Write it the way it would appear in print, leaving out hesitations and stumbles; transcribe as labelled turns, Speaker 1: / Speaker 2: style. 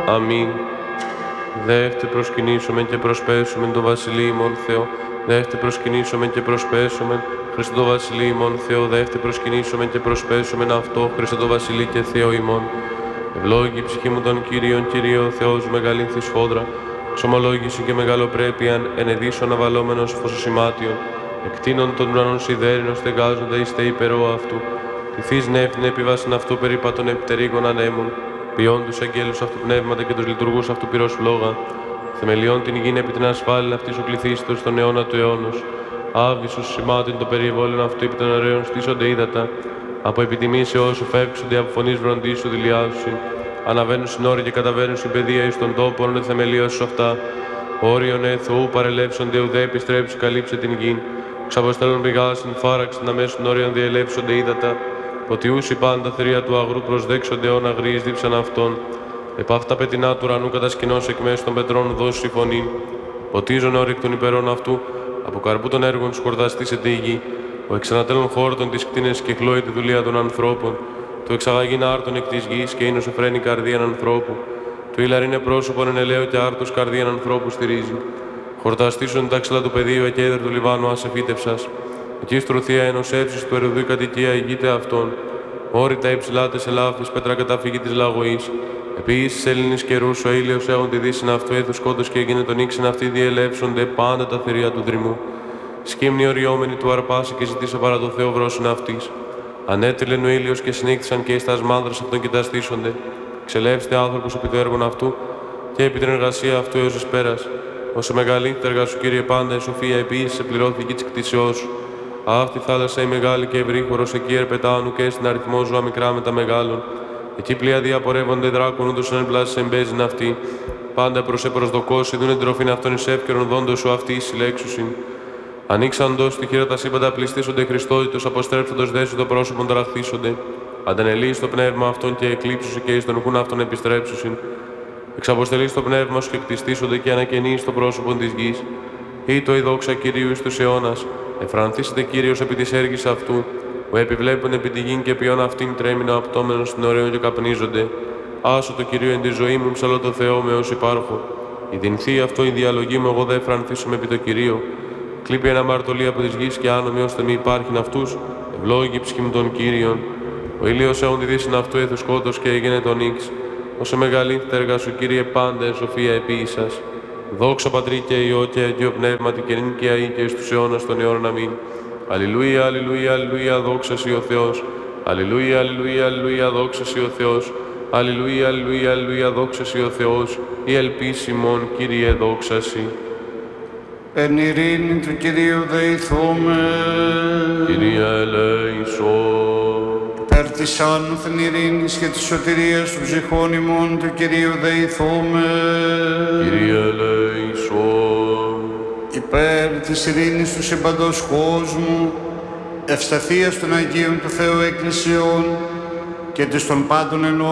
Speaker 1: Αμήν. Δεύτε προσκυνήσομεν και προσπέσομεν το Βασιλείο ημών Θεό. Δεύτε προσκυνήσομεν και προσπέσομεν Χριστό το Βασιλείο ημών Θεό. Δεύτε προσκυνήσομεν και προσπέσομεν αυτό Χριστό το Βασιλείο και Θεό ημών. Ευλόγη η ψυχή μου τον Κύριον, Κύριε ο Θεός μεγαλύνθη σφόδρα. Ξομολόγηση και μεγαλοπρέπειαν ενεδίσω αναβαλόμενος φωσοσημάτιον. Εκτείνων των ουρανών σιδέρινων στεγάζονται εις τε υπερό αυτού. Τυθείς νεύθυνε επιβάσιν αυτού περίπα των επιτερίγων ανέμων. Ποιών τους αγγέλους αυτού πνεύματα και τους λειτουργούς αυτού πυρός φλόγα. Θεμελιών την γη επί την ασφάλεια αυτής ο κληθίστος στον αιώνα του αιώνος. Άβυσος σημάτιν το περιβόλων αυτού επί των ωραίων στήσονται ύδατα. Από επιτιμήσεώς σου φεύξονται από φωνής βροντής σου δηλιάζουσιν. Αναβαίνουν συνόροι και καταβαίνουν στην παιδεία εις των τόπων δε θεμελίωσης αυτά. Όριον εθού παρελεύσονται ουδέ επιστρέψου καλύψε την γη. Ξαποστέλων πηγάσιν φάραξιν αμέσων όριον διελεύσονται ύδατα. Ποτιούσι πάντα θηρία του αγρού προσδέξονται αιώνα γρήγης δίψαν αυτών. Επ' αυτά πετεινά του ουρανού κατασκηνώσει εκ μέσου των πετρών δώσει φωνή. Ποτίζον όροι εκ των υπερών αυτού, από καρπού των έργων σκορδαστήσεται η γη. Ο εξανατέλων χόρτων της κτίνες και χλώει τη δουλεία των ανθρώπων. Του εξαγαγήν άρτων εκ της γης και είναι εφραίνει καρδίαν ανθρώπου. Του ηλαρίνε πρόσωπον εν ελαίο και άρτος καρδίαν ανθρώπου στηρίζει. Χορταστήσουν τα ξυλά του πεδίου εκέδερ του Λιβάνου ασεφίτευσας. Εκεί στρωθία ενωσέψεις του ερουδού η κατοικία ηγείται αυτών. Όρητα υψηλάτες ελάφης πέτρα καταφύγη της λαγωής. Επίσης Έλληνης καιρούς ο ήλιος έχουν τη δύσιν αυτού έθου σκότος και έγινε τον ήξιν αυτοί διελεύσονται πάντα τα θηρία του δρυμού. Σκύμνη οριόμενη του αρπάσει και ζητήσε παρά το Θεό βρόσιν αυτής. Ανέτειλεν ο ήλιος και συνήχθησαν και εις τας μάνδρας αυτών και τα στήσονται. Ξελεύστε άνθρωπος επί το έργον αυτού και επί την εργασία αυτού έως εις πέρας. Όσο μεγαλύτερη έργα σου, Κύριε, πάντα η σοφία επίσης επληρώθηκε της κτήσεώς σου. Αυτή θάλασσα η μεγάλη και ευρύχωρος, εκεί ερπετάνου και στην αριθμό ζώα μικρά με τα μεγάλων. Εκεί πλοία πορεύονται δράκων, ούτως εν πλάσει εμπέζιν αυτή. Πάντα προς επροσδοκώσει, δούνε τροφήν αυτών εις εύκαιρον δόντος σου αυτή συλλέξουσιν. Ανοίξαντος τη χείρα τα σύμπαντα πληστήσονται Χριστότητος, αποστρέψοντος δέσου το πρόσωπον ταραχθήσονται. Αντανελεί στο πνεύμα αυτών και εκλείψουσι και εις τον ουχούν αυτών επιστρέψουσιν. Εξαποστελεί στο πνεύμα σου και κτιστήσονται και ανακαινεί στο πρόσωπον της γης. Ή το η δόξα Κυρίου εις τους αιώνας. Εφρανθήσετε Κύριος επί της έργης αυτού, που επιβλέπουν επί τη γην και ποιον αυτήν τρέμεινο απτώμενος στην ωραίων και καπνίζονται. Άσο το Κυρίο εν τη ζωή μου, ψαλώ το Θεό με ως υπάρχω. Η δινθή αυτό η διαλογή μου, εγώ δε εφρανθήσουμε επί το Κυρίο. Κλείπει ένα μαρτωλή από της γης και άνομοι ώστε μη υπάρχειν αυτούς, ευλόγη ψυχή μου των Κύριων. Ο ήλιος έχουν τη δύσιν αυτού έθου σκότος και έγινε τον ίξ. Όσο μεγαλύτερα έργα σου, Κύριε, πάντα εν σοφία επίησας. Δόξα Πατρί και Υιό και Αγίο Πνεύματι και νυν και αεί και εις τους αιώνας των αιώνων. Αμήν. Αλληλούια, αλληλούια, αλληλούια, δόξα σοι ο Θεός. Αλληλούια, αλληλούια, αλληλούια, δόξα σοι ο Θεός. Αλληλούια, αλληλούια, αλληλούια, δόξα σοι ο Θεός. Η ελπίσιμον, Κύριε, δόξα σοι.
Speaker 2: Εν ειρήνη του Κυρίου δεηθούμε.
Speaker 1: Κύριε ελέησον.
Speaker 2: Υπέρ της άνωθεν ειρήνης και της σωτηρίας των ψυχών ημών του Κυρίου δεηθούμε.
Speaker 1: Κύριε ελέησον.
Speaker 2: Υπέρ της ειρήνης του συμπαντός κόσμου, ευσταθίας των Αγίων του Θεού Εκκλησιών και της των πάντων ενών